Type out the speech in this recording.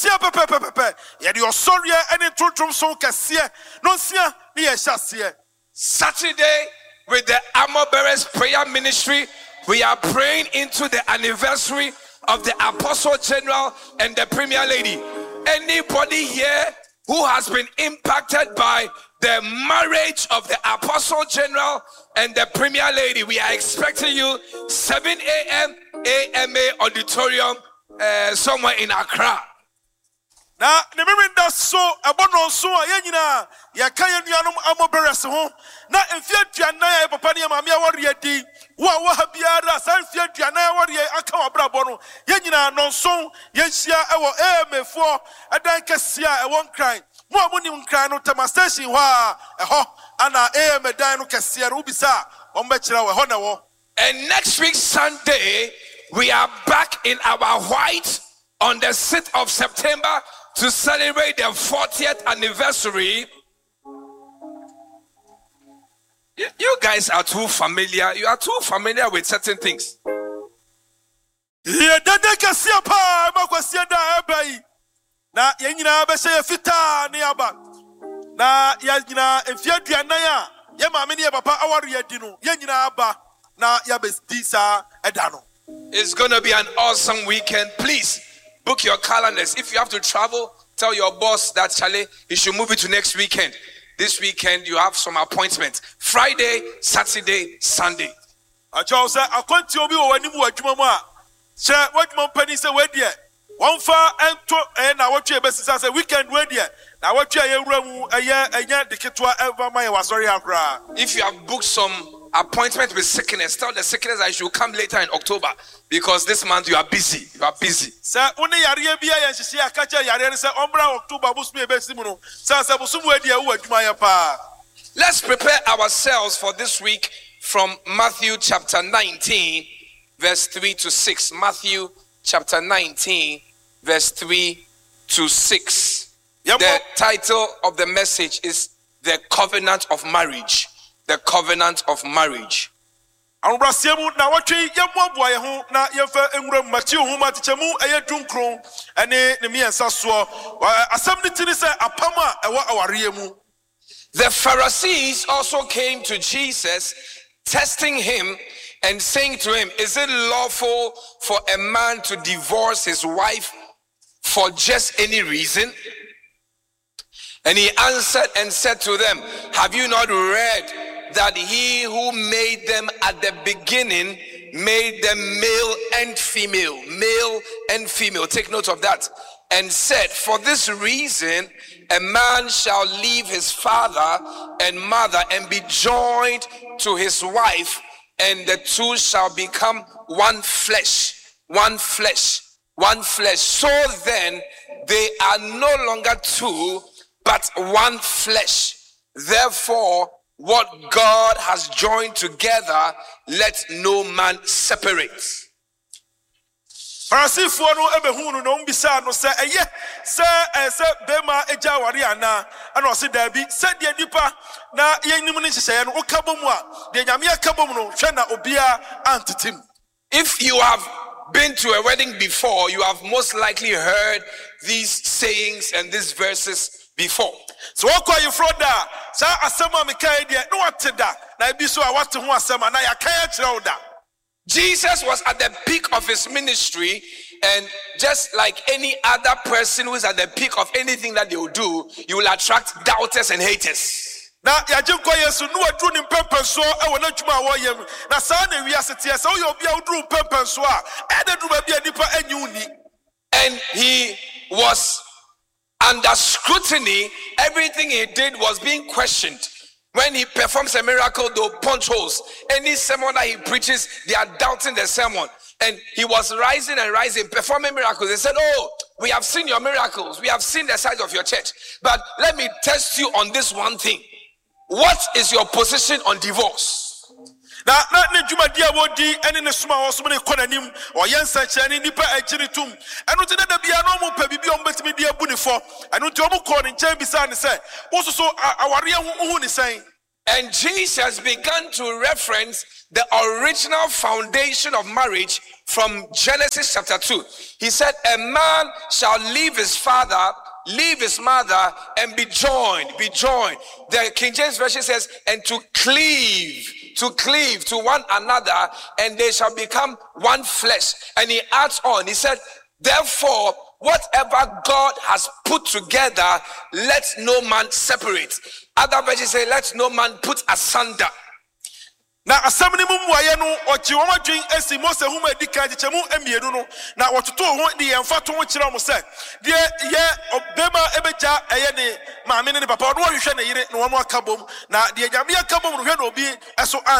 tia pepepepepe ye de osoria ene tontom so kase no sia ne ye hyase. Saturday with the Armor Bearers Prayer Ministry, we are praying into the anniversary of the Apostle General and the Premier Lady. Anybody here who has been impacted by the marriage of the Apostle General and the Premier Lady, we are expecting you 7 a.m. AMA Auditorium somewhere in Accra. Na ne memenda so abono so yanyina ya kaya nuanom amoberes ho na emfie aduanan ya papa ne maame awore di wo ha biara san fie aduanan awore aka wabrabo no yanyina no so yenhia ewo emefo edan kese a ewo nkran mo amunim nkran no tema station ho a eho ana emedan no kese ro bisa o mbekira we ho na wo. And next week Sunday we are back in our white on the 6th of September to celebrate the 40th anniversary. You guys are too familiar. You are too familiar with certain things. Na yenyina be se fita ne aba na yenyina emfie aduanan a ye maame ne papa aware adi no yenyina aba na ya be disa eda no. It's going to be an awesome weekend. Please book your calendars. If you have to travel, tell your boss that Charlie, you should move it to next weekend. This weekend you have some appointments. Friday, Saturday, Sunday. Acho say akonti obi wo wani mu adwuma mu a che wadwuma pani se we de won fa ento na wotwe besisa se weekend we de na wotwe yewura mu enya diketwa eva man wasori akra. If you have booked some appointment with sickness, tell the sickness I should come later in October because this month you are busy. You are busy. Sir, only yare bia yen hihye akacha yare se ombra October busum ebesimu no. Sir se busum we dia wo adwuma ya pa. Let's prepare ourselves for this week from Matthew chapter 19 verse 3 to 6. Matthew chapter 19 verse 3 to 6. The title of the message is The Covenant of Marriage. The Covenant of Marriage. Anbrasiemu na watwe yemboa ye ho na yemfa enwura Matthew ho matechemu eyedunkron ene ne miensa so asem ne tini se apam a ewo aware mu. The Pharisees also came to Jesus, testing him and saying to him, is it lawful for a man to divorce his wife for just any reason? And he answered and said to them, have you not read that he who made them at the beginning made them male and female? Male and female. Take note of that. And said, for this reason, a man shall leave his father and mother and be joined to his wife, and the two shall become one flesh, one flesh, one flesh. So then, they are no longer two, but one flesh. Therefore, what God has joined together, let no man separate. Parasifo no ebehunu no mbisa no se eye se bema eja ware ana ana o se dabi se de nipa na yenim ni hyehyɛ no okabomu a de nyame akabomu no hwɛ na obia antetem. If you have been to a wedding before, you have most likely heard these sayings and these verses before. So what call you fraud da sa asema me kai de no wate da na bi so a wate ho asema na ya kai akire da. Jesus was at the peak of his ministry, and just like any other person who is at the peak of anything that they will do, you will attract doubters and haters. Na ya jinko Yesu no adu ni pempenso e wona dwuma a woyem na sa na wi asetie sa wo obi a wodru pempenso a e de dru ba nipa anyi uni. And he was under scrutiny. Everything he did was being questioned. When he performs a miracle, they'll punch holes. Any sermon that he preaches, they are doubting the sermon. And he was rising and rising, performing miracles. They said, oh, we have seen your miracles. We have seen the size of your church. But let me test you on this one thing. What is your position on divorce? Na ne dwuma dia wodi ene ne soma wo so ne konanim o yensa kyane nipa akyiri tum eno te da bia no mo pa bibi o mbetimi dia bu ne fo eno te o mo ko ne nkyɛn bisa ne sɛ wo so aware hu ne sɛn. And Jesus began to reference the original foundation of marriage from Genesis chapter 2. He said, a man shall leave his father, leave his mother, and be joined. The King James Version says, and to cleave to one another, and they shall become one flesh. And he adds on, he said, therefore, whatever God has put together, let no man separate. Other versions say, let no man put asunder. Na asamni mu muaye no ochi wo madwen esi Mose hu ma dika gichemu emienu no na wototo ho de yemfa to ho kire mo se de ye obema ebeja eye ne maame ne papa no hwehwe ne yire no wo akabom na de nyame akabom no hwe no obi eso